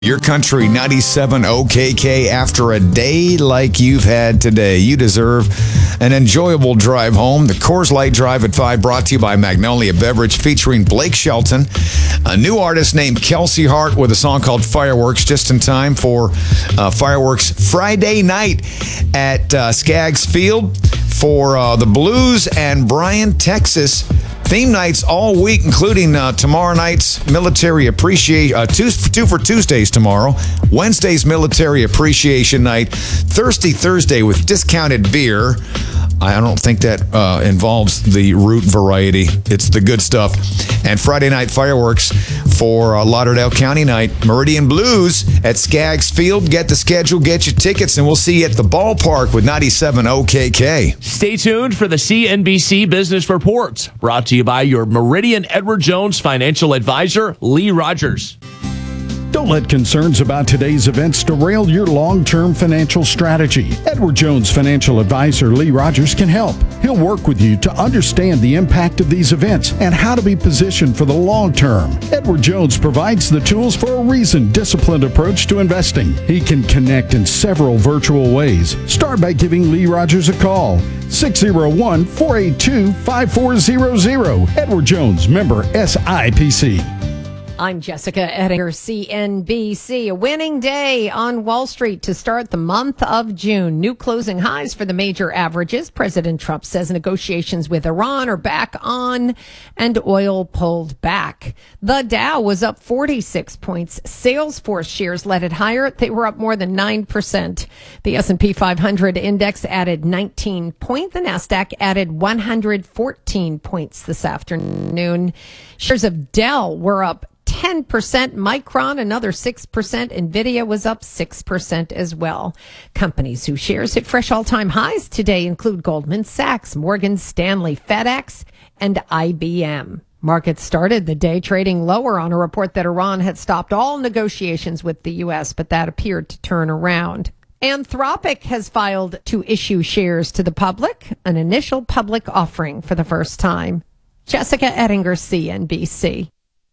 Your Country 97 OKK. After a day like you've had today, you deserve an enjoyable drive home. The Coors Light Drive at 5 brought to you by Magnolia Beverage, featuring Blake Shelton, a new artist named Kelsey Hart with a song called Fireworks, just in time for Fireworks Friday night at Skaggs Field for the Blues and Bryan, Texas. Theme nights all week, including tomorrow night's Military Appreciation, two for Tuesdays tomorrow, Wednesday's Military Appreciation Night, Thursday with discounted beer. I don't think that involves the root variety. It's the good stuff. And Friday night fireworks for Lauderdale County night. Meridian Blues at Skaggs Field. Get the schedule, get your tickets, and we'll see you at the ballpark with 97 OKK. Stay tuned for the CNBC Business Reports, brought to you by your Meridian Edward Jones financial advisor, Lee Rogers. Don't let concerns about today's events derail your long-term financial strategy. Edward Jones financial advisor Lee Rogers can help. He'll work with you to understand the impact of these events and how to be positioned for the long term. Edward Jones provides the tools for a reasoned, disciplined approach to investing. He can connect in several virtual ways. Start by giving Lee Rogers a call. 601-482-5400. Edward Jones, member SIPC. I'm Jessica Ettinger, CNBC. A winning day on Wall Street to start the month of June. New closing highs for the major averages. President Trump says negotiations with Iran are back on and oil pulled back. The Dow was up 46 points. Salesforce shares led it higher. They were up more than 9%. The S&P 500 index added 19 points. The NASDAQ added 114 points this afternoon. Shares of Dell were up 10%, Micron another 6%, Nvidia was up 6% as well. Companies whose shares hit fresh all-time highs today include Goldman Sachs, Morgan Stanley, FedEx, and IBM. Markets started the day trading lower on a report that Iran had stopped all negotiations with the U.S., but that appeared to turn around. Anthropic has filed to issue shares to the public, an initial public offering for the first time. Jessica Ettinger, CNBC.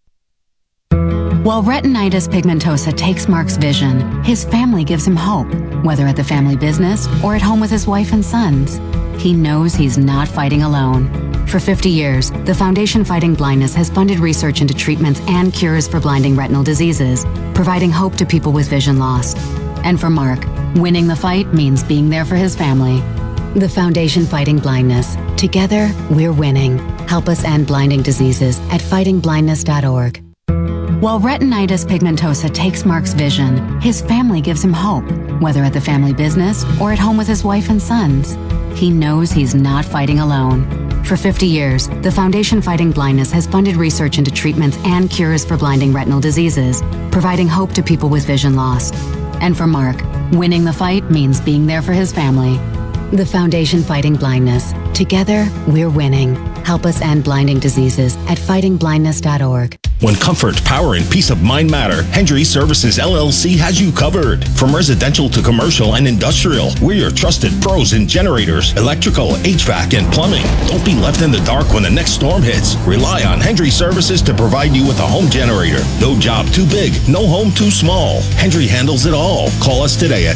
While retinitis pigmentosa takes Mark's vision, his family gives him hope, whether at the family business or at home with his wife and sons. He knows he's not fighting alone. For 50 years, the Foundation Fighting Blindness has funded research into treatments and cures for blinding retinal diseases, providing hope to people with vision loss. And for Mark, winning the fight means being there for his family. The Foundation Fighting Blindness. Together, we're winning. Help us end blinding diseases at fightingblindness.org. While retinitis pigmentosa takes Mark's vision, his family gives him hope, whether at the family business or at home with his wife and sons. He knows he's not fighting alone. For 50 years, the Foundation Fighting Blindness has funded research into treatments and cures for blinding retinal diseases, providing hope to people with vision loss. And for Mark, winning the fight means being there for his family. The Foundation Fighting Blindness. Together, we're winning. Help us end blinding diseases at fightingblindness.org. When comfort, power, and peace of mind matter, Hendry Services LLC has you covered. From residential to commercial and industrial, we're your trusted pros in generators, electrical, HVAC, and plumbing. Don't be left in the dark when the next storm hits. Rely on Hendry Services to provide you with a home generator. No job too big, no home too small. Hendry handles it all. Call us today at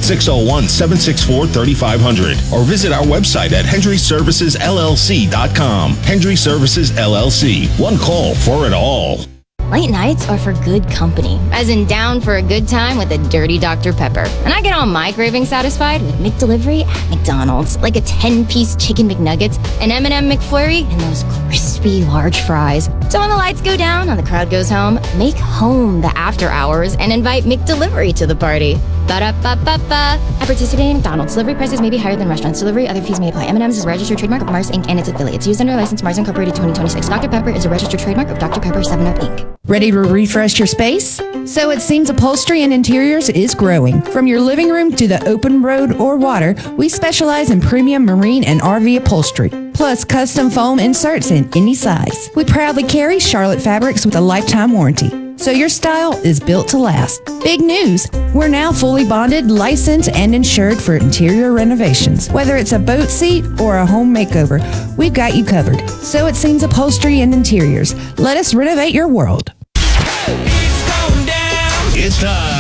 601-764-3500 or visit our website at HendryServicesLLC.com. Hendry Services LLC. One call for it all. Late nights are for good company, as in down for a good time with a dirty Dr. Pepper. And I get all my cravings satisfied with McDelivery at McDonald's, like a 10-piece chicken McNuggets, an M&M McFlurry, and those crispy large fries. So when the lights go down and the crowd goes home, make home the after hours and invite McDelivery to the party. Ba-da-ba-ba-ba. At participating McDonald's, delivery prices may be higher than restaurants. Delivery, other fees may apply. M&M's is a registered trademark of Mars, Inc. and its affiliates. Used under license Mars Incorporated 2026. Dr. Pepper is a registered trademark of Dr. Pepper 7-Up, Inc. Ready to refresh your space? So it seems upholstery and interiors is growing. From your living room to the open road or water, we specialize in premium marine and RV upholstery, plus custom foam inserts in any size. We proudly carry Charlotte fabrics with a lifetime warranty, so your style is built to last. Big news! We're now fully bonded, licensed, and insured for interior renovations. Whether it's a boat seat or a home makeover, we've got you covered. So it seems upholstery and interiors. Let us renovate your world. It's time